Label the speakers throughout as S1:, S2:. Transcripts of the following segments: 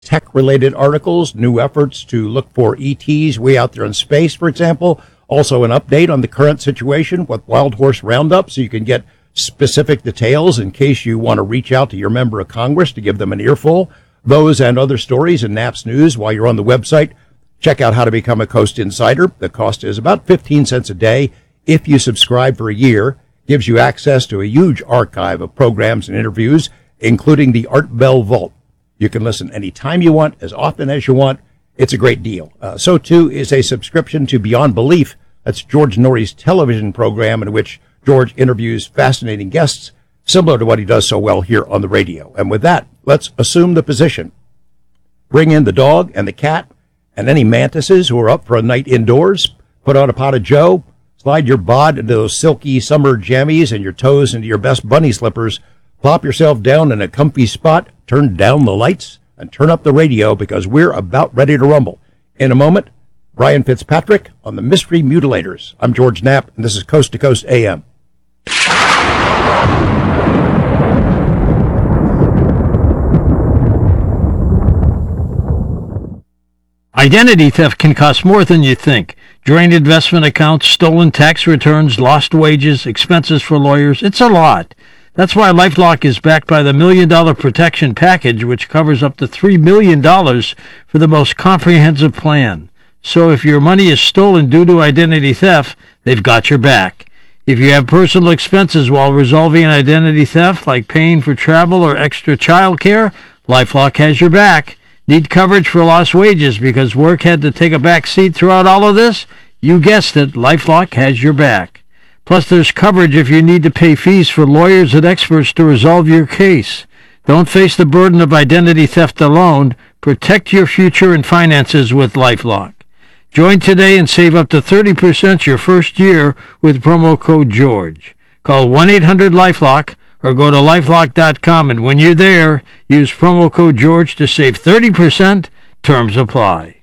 S1: tech-related articles, new efforts to look for ETs way out there in space, for example. Also an update on the current situation with Wild Horse Roundup, so you can get specific details in case you want to reach out to your member of Congress to give them an earful. Those and other stories in Naps News while you're on the website. Check out how to become a Coast Insider. The cost is about 15 cents a day. If you subscribe for a year, gives you access to a huge archive of programs and interviews, including the Art Bell Vault. You can listen anytime you want, as often as you want. It's a great deal. So, too, is a subscription to Beyond Belief. That's George Norrie's television program in which George interviews fascinating guests, similar to what he does so well here on the radio. And with that, let's assume the position. Bring in the dog and the cat and any mantises who are up for a night indoors. Put on a pot of joe. Slide your bod into those silky summer jammies and your toes into your best bunny slippers. Plop yourself down in a comfy spot, turn down the lights, and turn up the radio because we're about ready to rumble. In a moment, Brian Fitzpatrick on the Mystery Mutilators. I'm George Knapp, and this is Coast to Coast AM.
S2: Identity theft can cost more than you think. Drained investment accounts, stolen tax returns, lost wages, expenses for lawyers. It's a lot. That's why LifeLock is backed by the $1 Million Protection Package, which covers up to $3 million for the most comprehensive plan. So if your money is stolen due to identity theft, they've got your back. If you have personal expenses while resolving an identity theft, like paying for travel or extra child care, LifeLock has your back. Need coverage for lost wages because work had to take a back seat throughout all of this? You guessed it, LifeLock has your back. Plus, there's coverage if you need to pay fees for lawyers and experts to resolve your case. Don't face the burden of identity theft alone. Protect your future and finances with LifeLock. Join today and save up to 30% your first year with promo code GEORGE. Call 1-800-LifeLock or go to lifelock.com, and when you're there, use promo code GEORGE to save 30%. Terms apply.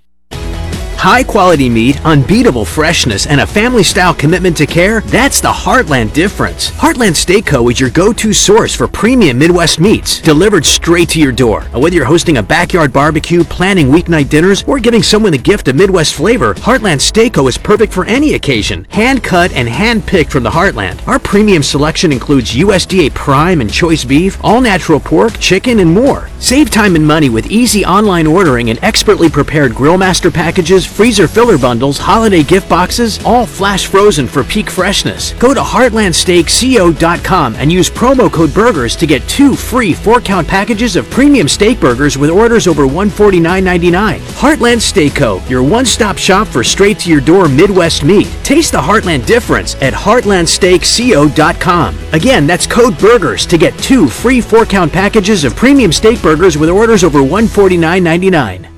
S3: High-quality meat, unbeatable freshness, and a family-style commitment to care, that's the Heartland difference. Heartland Steak Co. is your go-to source for premium Midwest meats, delivered straight to your door. Whether you're hosting a backyard barbecue, planning weeknight dinners, or giving someone the gift of Midwest flavor, Heartland Steak Co. is perfect for any occasion. Hand-cut and hand-picked from the Heartland. Our premium selection includes USDA Prime and Choice Beef, all-natural pork, chicken, and more. Save time and money with easy online ordering and expertly prepared Grillmaster packages, freezer filler bundles, holiday gift boxes, all flash frozen for peak freshness. Go to heartlandsteakco.com and use promo code BURGERS to get 2 free 4-count packages of premium steak burgers with orders over $149.99. Heartland Steak Co., your one-stop shop for straight-to-your-door Midwest meat. Taste the Heartland difference at heartlandsteakco.com. Again, that's code BURGERS to get 2 free 4-count packages of premium steak burgers with orders over $149.99.